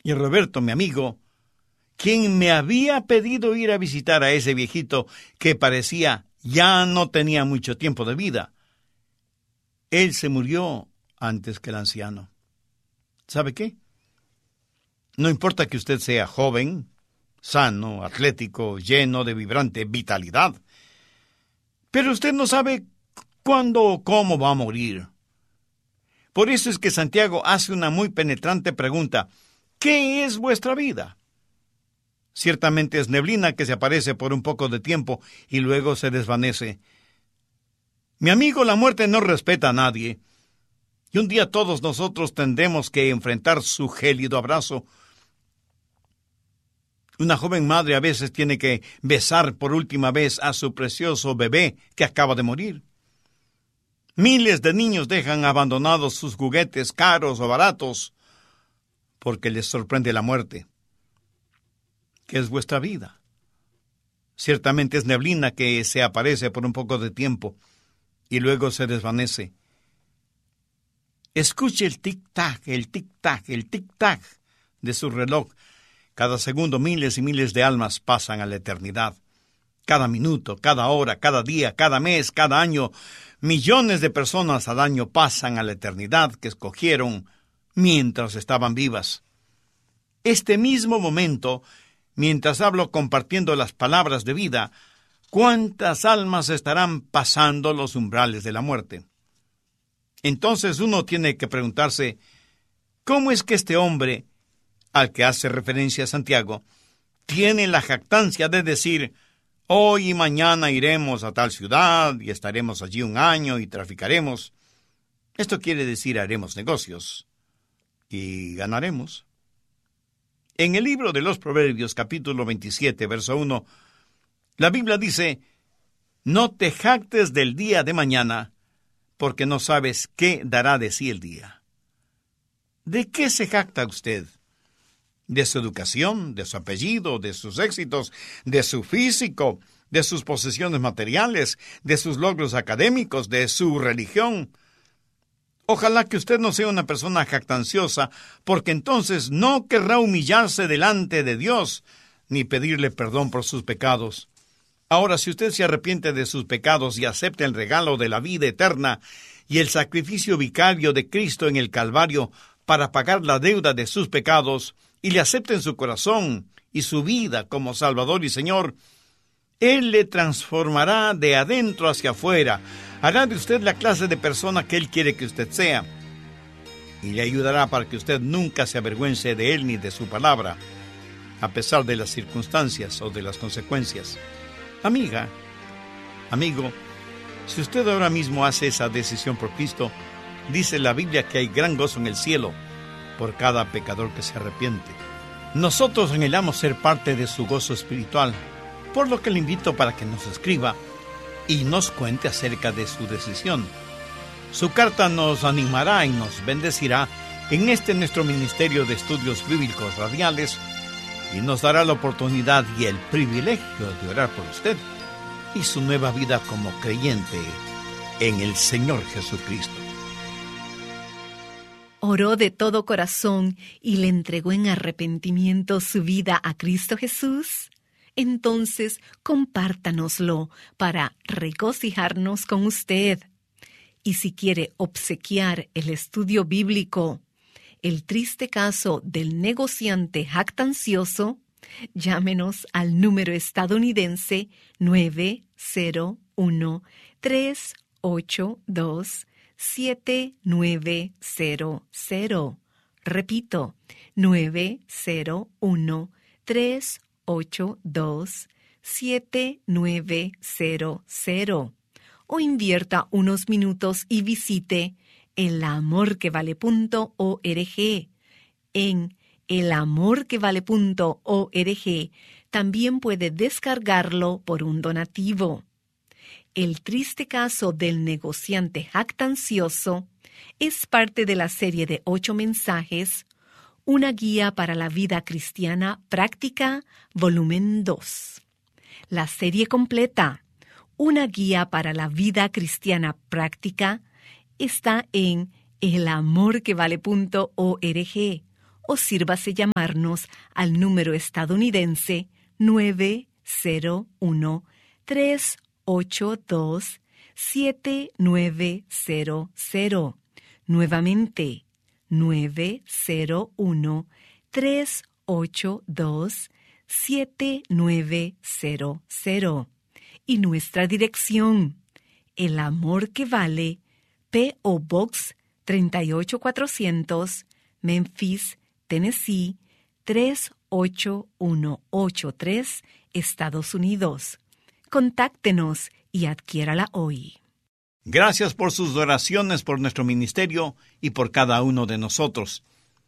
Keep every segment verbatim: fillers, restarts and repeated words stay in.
Y Roberto, mi amigo, quien me había pedido ir a visitar a ese viejito que parecía ya no tenía mucho tiempo de vida, él se murió antes que el anciano. ¿Sabe qué? No importa que usted sea joven, sano, atlético, lleno de vibrante vitalidad, pero usted no sabe cuándo o cómo va a morir. Por eso es que Santiago hace una muy penetrante pregunta: ¿qué es vuestra vida? Ciertamente es neblina que se aparece por un poco de tiempo y luego se desvanece. Mi amigo, la muerte no respeta a nadie, y un día todos nosotros tendremos que enfrentar su gélido abrazo. Una joven madre a veces tiene que besar por última vez a su precioso bebé que acaba de morir. Miles de niños dejan abandonados sus juguetes caros o baratos porque les sorprende la muerte. ¿Qué es vuestra vida? Ciertamente es neblina que se aparece por un poco de tiempo y luego se desvanece. Escuche el tic-tac, el tic-tac, el tic-tac de su reloj. Cada segundo miles y miles de almas pasan a la eternidad. Cada minuto, cada hora, cada día, cada mes, cada año, millones de personas al año pasan a la eternidad que escogieron mientras estaban vivas. Este mismo momento, mientras hablo compartiendo las palabras de vida, ¿cuántas almas estarán pasando los umbrales de la muerte? Entonces uno tiene que preguntarse, ¿cómo es que este hombre, al que hace referencia Santiago, tiene la jactancia de decir: hoy y mañana iremos a tal ciudad y estaremos allí un año y traficaremos? Esto quiere decir haremos negocios y ganaremos. En el libro de los Proverbios, capítulo veintisiete, verso uno, la Biblia dice: no te jactes del día de mañana, porque no sabes qué dará de sí el día. ¿De qué se jacta usted? ¿De su educación, de su apellido, de sus éxitos, de su físico, de sus posesiones materiales, de sus logros académicos, de su religión? Ojalá que usted no sea una persona jactanciosa, porque entonces no querrá humillarse delante de Dios, ni pedirle perdón por sus pecados. Ahora, si usted se arrepiente de sus pecados y acepta el regalo de la vida eterna y el sacrificio vicario de Cristo en el Calvario para pagar la deuda de sus pecados, y le acepta en su corazón y su vida como Salvador y Señor, Él le transformará de adentro hacia afuera, hará de usted la clase de persona que Él quiere que usted sea, y le ayudará para que usted nunca se avergüence de Él ni de su palabra, a pesar de las circunstancias o de las consecuencias. Amiga, amigo, si usted ahora mismo hace esa decisión por Cristo, dice la Biblia que hay gran gozo en el cielo por cada pecador que se arrepiente. Nosotros anhelamos ser parte de su gozo espiritual, por lo que le invito para que nos escriba y nos cuente acerca de su decisión. Su carta nos animará y nos bendecirá en este nuestro ministerio de estudios bíblicos radiales y nos dará la oportunidad y el privilegio de orar por usted y su nueva vida como creyente en el Señor Jesucristo. ¿Oró de todo corazón y le entregó en arrepentimiento su vida a Cristo Jesús? Entonces, compártanoslo para regocijarnos con usted. Y si quiere obsequiar el estudio bíblico, El triste caso del negociante jactancioso, llámenos al número estadounidense nueve cero uno, tres ocho dos, siete nueve cero cero. Repito, nueve cero uno, tres ocho dos, siete nueve cero cero. O invierta unos minutos y visite el amor que vale punto org. En el amor que vale punto org también puede descargarlo por un donativo. El triste caso del negociante jactancioso es parte de la serie de ocho mensajes, Una guía para la vida cristiana práctica, volumen dos. La serie completa, Una guía para la vida cristiana práctica, está en el amor que vale punto org o sírvase llamarnos al número estadounidense nueve cero uno, tres ocho dos, siete nueve cero cero. Nuevamente, nueve cero uno, tres ocho dos, siete nueve cero cero. Y nuestra dirección, El Amor que Vale, P O Box treinta y ocho cuatrocientos, Memphis, Tennessee, tres ocho uno ocho tres, Estados Unidos. Contáctenos y adquiérala hoy. Gracias por sus oraciones por nuestro ministerio y por cada uno de nosotros.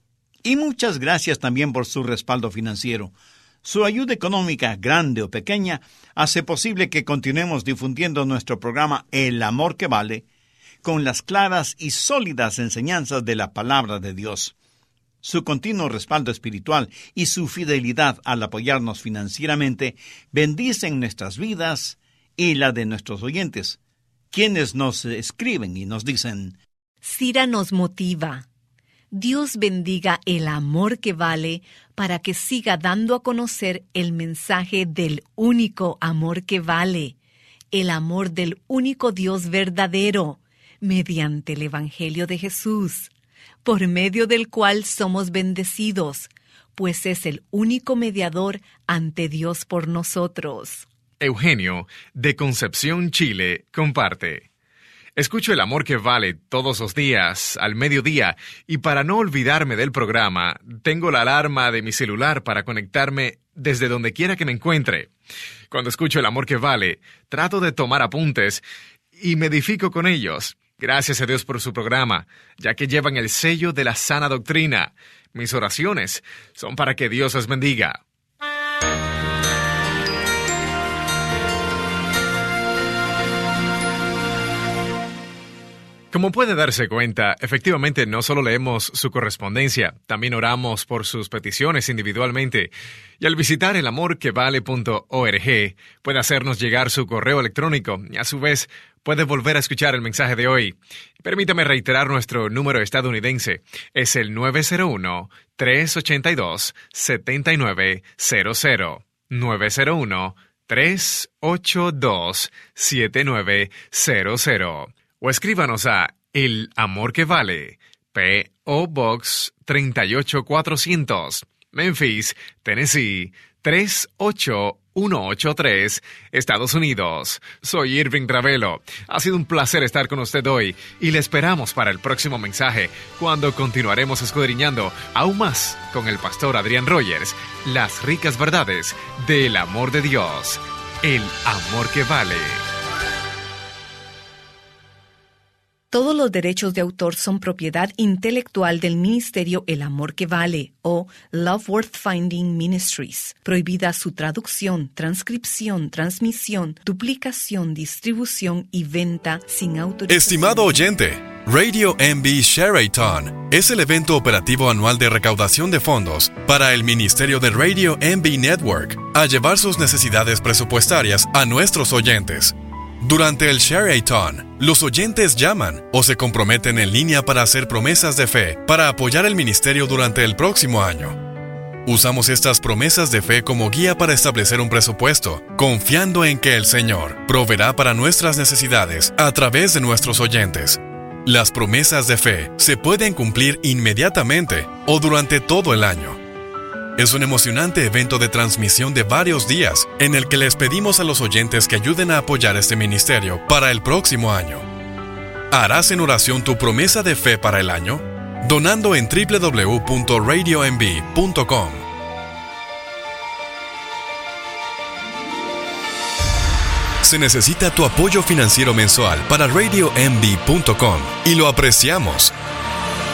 Y muchas gracias también por su respaldo financiero. Su ayuda económica, grande o pequeña, hace posible que continuemos difundiendo nuestro programa El Amor que Vale, con las claras y sólidas enseñanzas de la palabra de Dios. Su continuo respaldo espiritual y su fidelidad al apoyarnos financieramente bendicen nuestras vidas y la de nuestros oyentes, quienes nos escriben y nos dicen: Cira nos motiva. Dios bendiga El Amor que Vale para que siga dando a conocer el mensaje del único amor que vale, el amor del único Dios verdadero, mediante el Evangelio de Jesús, por medio del cual somos bendecidos, pues es el único mediador ante Dios por nosotros. Eugenio, de Concepción, Chile, comparte. Escucho El Amor que Vale todos los días, al mediodía, y para no olvidarme del programa, tengo la alarma de mi celular para conectarme desde donde quiera que me encuentre. Cuando escucho El Amor que Vale, trato de tomar apuntes y me edifico con ellos. Gracias a Dios por su programa, ya que llevan el sello de la sana doctrina. Mis oraciones son para que Dios os bendiga. Como puede darse cuenta, efectivamente no solo leemos su correspondencia, también oramos por sus peticiones individualmente. Y al visitar el amor que vale punto org, puede hacernos llegar su correo electrónico y a su vez puede volver a escuchar el mensaje de hoy. Permítame reiterar nuestro número estadounidense. Es el nueve cero uno, tres ocho dos, siete nueve cero cero. nueve cero uno, tres ocho dos, siete nueve cero cero. O escríbanos a El Amor que Vale, P O Box treinta y ocho cuatrocientos, Memphis, Tennessee, tres ocho uno ocho tres, Estados Unidos. Soy Irving Ravelo. Ha sido un placer estar con usted hoy y le esperamos para el próximo mensaje, cuando continuaremos escudriñando aún más con el pastor Adrián Rogers las ricas verdades del amor de Dios. El Amor que Vale. Todos los derechos de autor son propiedad intelectual del Ministerio El Amor que Vale o Love Worth Finding Ministries. Prohibida su traducción, transcripción, transmisión, duplicación, distribución y venta sin autorización. Estimado oyente, Radio M B Share-a-thon es el evento operativo anual de recaudación de fondos para el Ministerio de Radio M B Network a llevar sus necesidades presupuestarias a nuestros oyentes. Durante el Share-a-thon, los oyentes llaman o se comprometen en línea para hacer promesas de fe para apoyar el ministerio durante el próximo año. Usamos estas promesas de fe como guía para establecer un presupuesto, confiando en que el Señor proveerá para nuestras necesidades a través de nuestros oyentes. Las promesas de fe se pueden cumplir inmediatamente o durante todo el año. Es un emocionante evento de transmisión de varios días en el que les pedimos a los oyentes que ayuden a apoyar este ministerio para el próximo año. ¿Harás en oración tu promesa de fe para el año? Donando en doble u doble u doble u punto radio m b punto com. Se necesita tu apoyo financiero mensual para radio m b punto com y lo apreciamos.